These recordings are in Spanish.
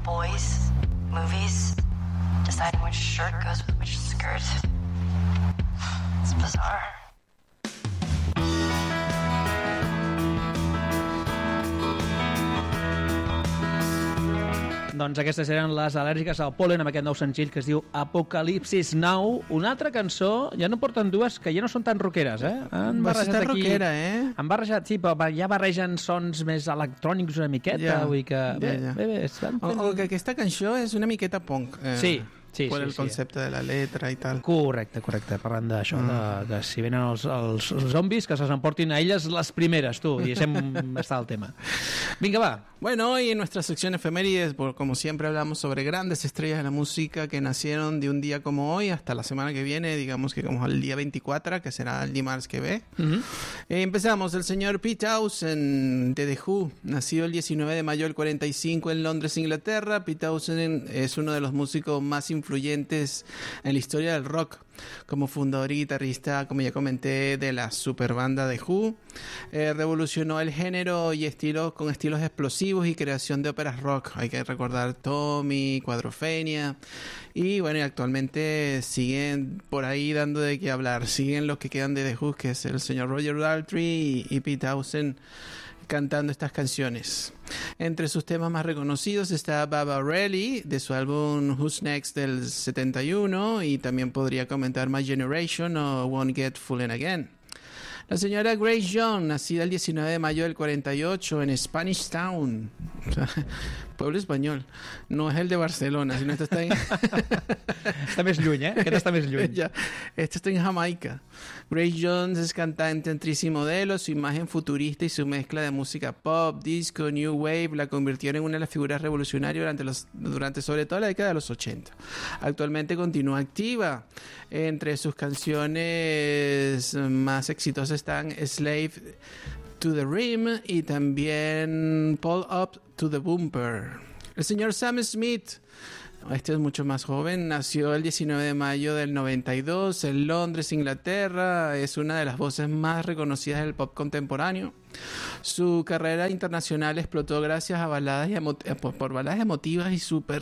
boys, movies, deciding which shirt goes with which skirt. It's bizarre. Doncs aquestes eren les al·lèrgiques al pol·len amb aquest nou senzill que es diu Apocalipsis Now. Una altra cançó, ja no porten dues que ja no són tan rockeres, Han barrejat aquí... rockera, Han barrejat, sí, però ja barregen sons més electrònics una miqueta, vull que... Bé, estan fent... O que aquesta cançó és una miqueta punk. Sí, por el concepte de la letra i tal. Correcte, parlant d'això, de si venen els zombis, que se s'emportin a elles les primeres, tu, i deixem estar el tema. Vinga, va. Bueno, hoy en nuestra sección efemérides, como siempre hablamos sobre grandes estrellas de la música que nacieron de un día como hoy hasta la semana que viene, digamos que como el día 24, que será el dimarts que ve. Empezamos, el señor Pete Townshend de The Who, nacido el 19 de mayo del 45 en Londres, Inglaterra. Pete Townshend es uno de los músicos más influyentes en la historia del rock, como fundador y guitarrista, como ya comenté, de la super banda The Who. Revolucionó el género y estilos con estilos explosivos y creación de óperas rock. Hay que recordar Tommy, Quadrophenia, y bueno, actualmente siguen por ahí dando de qué hablar. Siguen los que quedan de The Who, que es el señor Roger Daltrey y Pete Townshend, cantando estas canciones. Entre sus temas más reconocidos está Baba O'Reilly, de su álbum Who's Next del 71, y también podría comentar My Generation o Won't Get Foolin' Again. La señora Grace Jones, nacida el 19 de mayo del 48 en Spanish Town, o sea, pueblo español, no es el de Barcelona, sino este está en... Està més lluny, Aquest està més lluny. Ya, este está en Jamaica. Grace Jones es cantante, actriz y modelo. Su imagen futurista y su mezcla de música pop, disco, new wave la convirtieron en una de las figuras revolucionarias durante sobre todo la década de los 80. Actualmente continúa activa. Entre sus canciones más exitosas están Slave to the Rim y también Pull Up to the Bumper. El señor Sam Smith, este es mucho más joven, nació el 19 de mayo del 92 en Londres, Inglaterra. Es una de las voces más reconocidas del pop contemporáneo. Su carrera internacional explotó gracias a baladas por baladas emotivas y súper...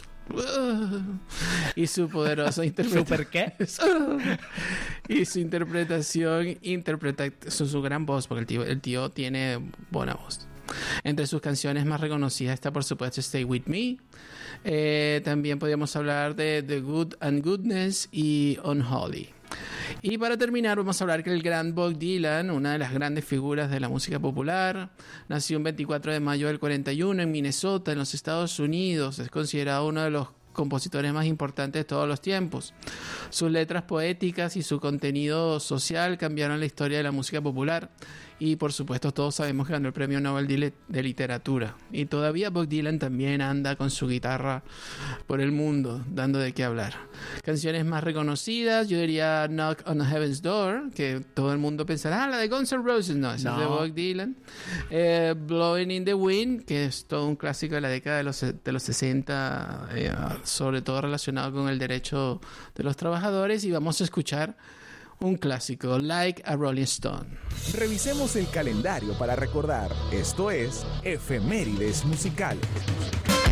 y su poderosa interpretación. ¿Súper qué? Y su interpretación, su gran voz, porque el tío tiene buena voz. Entre sus canciones más reconocidas está, por supuesto, Stay With Me. También podríamos hablar de The Good and Goodness y Unholy. Y para terminar vamos a hablar que el gran Bob Dylan, una de las grandes figuras de la música popular, nació el 24 de mayo del 41 en Minnesota, en los Estados Unidos. Es considerado uno de los compositores más importantes de todos los tiempos. Sus letras poéticas y su contenido social cambiaron la historia de la música popular, y por supuesto todos sabemos que ganó el premio Nobel de literatura, y todavía Bob Dylan también anda con su guitarra por el mundo dando de qué hablar. Canciones más reconocidas, yo diría Knock on Heaven's Door, que todo el mundo pensará, la de Guns N' Roses, no, esa es de Bob Dylan. Blowing in the Wind, que es todo un clásico de la década de los 60, sobre todo relacionado con el derecho de los trabajadores. Y vamos a escuchar un clásico, Like a Rolling Stone. Revisemos el calendario para recordar. Esto es Efemérides Musicales.